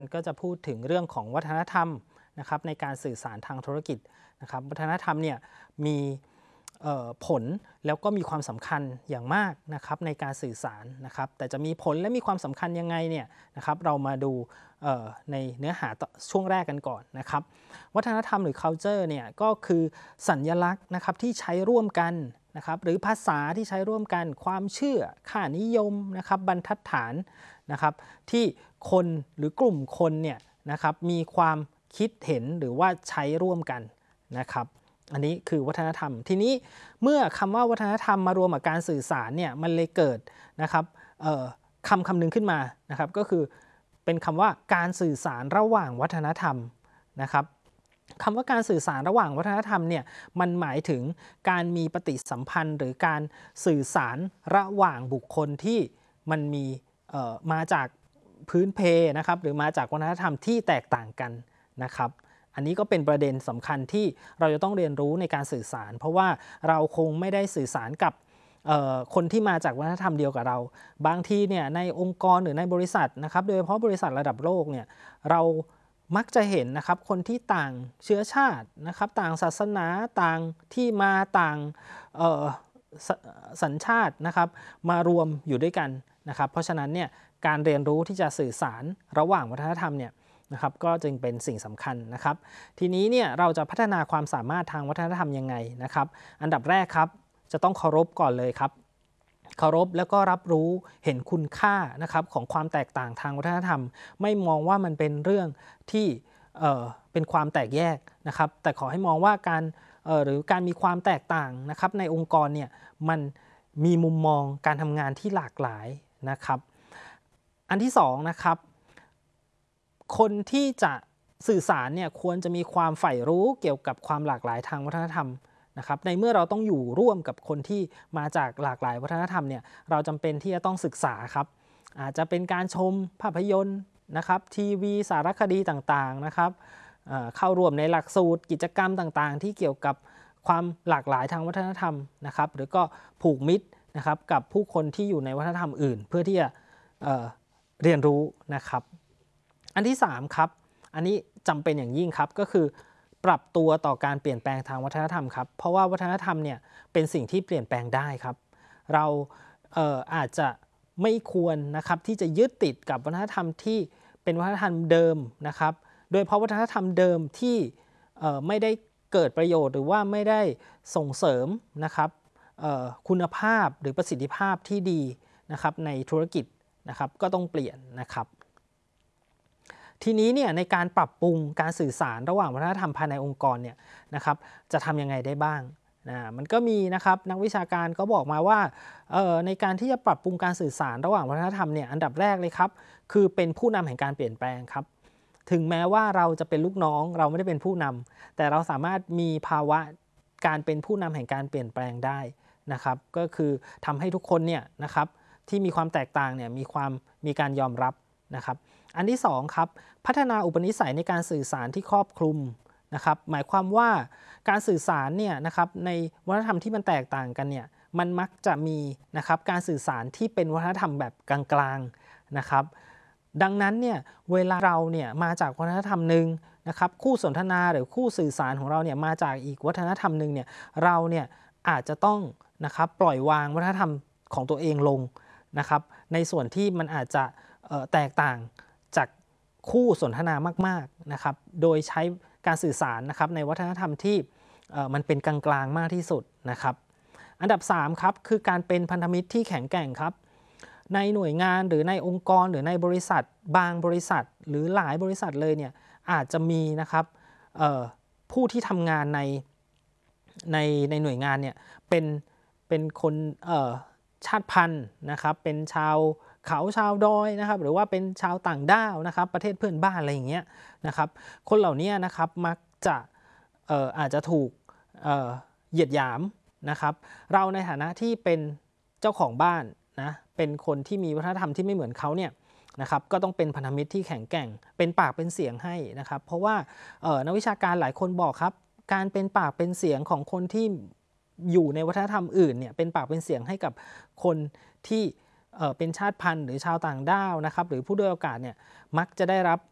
ก็จะพูดถึงเรื่องของวัฒนธรรมนะครับในการสื่อสารทางธุรกิจนะครับวัฒนธรรมเนี่ยมีผลแล้วก็มีความสำคัญอย่างมากนะครับในการสื่อสารนะครับแต่จะมีผลและมีความสำคัญยังไงเนี่ยนะครับเรามาดูในเนื้อหาช่วงแรกกันก่อนนะครับวัฒนธรรมหรือ culture เนี่ยก็คือสัญลักษณ์นะครับที่ใช้ร่วมกันนะครับหรือภาษาที่ใช้ร่วมกันความเชื่อค่านิยมนะครับบรรทัดฐานนะครับที่คนหรือกลุ่มคนเนี่ยนะครับมีความคิดเห็นหรือว่าใช้ร่วมกันนะครับอันนี้คือวัฒนธรรมทีนี้เมื่อคำว่าวัฒนธรรมมารวมกับการสื่อสารเนี่ยมันเลยเกิดนะครับคำหนึ่งขึ้นมานะครับก็คือเป็นคำว่าการสื่อสารระหว่างวัฒนธรรมนะครับคำว่าการสื่อสารระหว่างวัฒนธรรมเนี่ยมันหมายถึงการมีปฏิสัมพันธ์หรือการสื่อสารระหว่างบุคคลที่มันมีมาจากพื้นเพนะครับหรือมาจากวัฒนธรรมที่แตกต่างกันนะครับอันนี้ก็เป็นประเด็นสำคัญที่เราจะต้องเรียนรู้ในการสื่อสารเพราะว่าเราคงไม่ได้สื่อสารกับคนที่มาจากวัฒนธรรมเดียวกับเราบางทีเนี่ยในองค์กรหรือในบริษัทนะครับโดยเฉพาะบริษัทระดับโลกเนี่ยเรามักจะเห็นนะครับคนที่ต่างเชื้อชาตินะครับต่างศาสนาต่างที่มาต่างสสัญชาตินะครับมารวมอยู่ด้วยกันนะครับเพราะฉะนั้นเนี่ยการเรียนรู้ที่จะสื่อสารระหว่างวัฒนธรรมเนี่ยนะครับก็จึงเป็นสิ่งสำคัญนะครับทีนี้เนี่ยเราจะพัฒนาความสามารถทางวัฒนธรรมยังไงนะครับอันดับแรกครับจะต้องเคารพก่อนเลยครับเคารพแล้วก็รับรู้เห็นคุณค่านะครับของความแตกต่างทางวัฒนธรรมไม่มองว่ามันเป็นเรื่องที่เป็นความแตกแยกนะครับแต่ขอให้มองว่าการหรือการมีความแตกต่างนะครับในองค์กรเนี่ยมันมีมุมมองการทำงานที่หลากหลายนะครับอันที่2นะครับคนที่จะสื่อสารเนี่ยควรจะมีความใฝ่รู้เกี่ยวกับความหลากหลายทางวัฒนธรรมนะครับในเมื่อเราต้องอยู่ร่วมกับคนที่มาจากหลากหลายวัฒนธรรมเนี่ยเราจำเป็นที่จะต้องศึกษาครับอาจจะเป็นการชมภาพยนตร์นะครับทีวีสารคดีต่างๆนะครับเข้าร่วมในหลักสูตรกิจกรรมต่างๆที่เกี่ยวกับความหลากหลายทางวัฒนธรรมนะครับหรือก็ผูกมิตรนะครับกับผู้คนที่อยู่ในวัฒนธรรมอื่นเพื่อที่จะเรียนรู้นะครับอันที่3ครับอันนี้จำเป็นอย่างยิ่งครับก็คือปรับตัวต่อการเปลี่ยนแปลงทางวัฒนธรรมครับเพราะว่าวัฒนธรรมเนี่ยเป็นสิ่งที่เปลี่ยนแปลงได้ครับเราอาจจะไม่ควรนะครับที่จะยึดติดกับวัฒนธรรมที่เป็นวัฒนธรรมเดิมนะครับโดยเพราะวัฒนธรรมเดิมที่ไม่ได้เกิดประโยชน์หรือว่าไม่ได้ส่งเสริมนะครับคุณภาพหรือประสิทธิภาพที่ดีนะครับในธุรกิจนะครับก็ต้องเปลี่ยนนะครับทีนี้เนี่ยในการปรับปรุงการสื่อสารระหว่างวัฒนธรรมภายในองค์กรเนี่ยนะครับจะทำยังไงได้บ้างมันก็มีนะครับนักวิชาการก็บอกมาว่าในการที่จะปรับปรุงการสื่อสารระหว่างวัฒนธรรมเนี่ยอันดับแรกเลยครับคือเป็นผู้นำแห่งการเปลี่ยนแปลงครับถึงแม้ว่าเราจะเป็นลูกน้องเราไม่ได้เป็นผู้นำแต่เราสามารถมีภาวะการเป็นผู้นำแห่งการเปลี่ยนแปลงได้นะครับก็คือทำให้ทุกคนเนี่ยนะครับที่มีความแตกต่างเนี่ยมีการยอมรับนะครับอันที่2ครับพัฒนาอุปนิสัยในการสื่อสารที่ครอบคลุมนะครับหมายความว่าการสื่อสารเนี่ยนะครับในวัฒนธรรมที่มันแตกต่างกันเนี่ยมันมักจะมีนะครับการสื่อสารที่เป็นวัฒนธรรมแบบกลางๆนะครับดังนั้นเนี่ยเวลาเราเนี่ยมาจากวัฒนธรรมหนึ่งนะครับคู่สนทนาหรือคู่สื่อสารของเราเนี่ยมาจากอีกวัฒนธรรมหนึ่งเนี่ยเราเนี่ยอาจจะต้องนะครับปล่อยวางวัฒนธรรมของตัวเองลงนะครับในส่วนที่มันอาจจะแตกต่างจากคู่สนทนามากๆนะครับโดยใช้การสื่อสารนะครับในวัฒนธรรมที่มันเป็นกลางๆมากที่สุดนะครับอันดับ3ครับคือการเป็นพันธมิตรที่แข็งแกร่งครับในหน่วยงานหรือในองค์กรหรือในบริษัทบางบริษัทหรือหลายบริษัทเลยเนี่ยอาจจะมีนะครับผู้ที่ทำงานในหน่วยงานเนี่ยเป็นคนชาติพันธุ์นะครับเป็นชาวเขาชาวดอยนะครับหรือว่าเป็นชาวต่างด้าวนะครับประเทศเพื่อนบ้านอะไรอย่างเงี้ยนะครับคนเหล่านี้นะครับมักจะอาจจะถูกเหยียดหยามนะครับเราในฐานะที่เป็นเจ้าของบ้านนะเป็นคนที่มีวัฒนธรรมที่ไม่เหมือนเขาเนี่ยนะครับก็ต้องเป็นพันธมิตรที่แข็งแกร่งเป็นปากเป็นเสียงให้นะครับเพราะว่านักวิชาการหลายคนบอกครับการเป็นปากเป็นเสียงของคนที่อยู่ในวัฒนธรรมอื่นเนี่ยเป็นปากเป็นเสียงให้กับคนที่เป็นชาติพันธุ์หรือชาวต่างด้าวนะครับหรือผู้ด้อยโอกาสเนี่ยมักจะได้รับ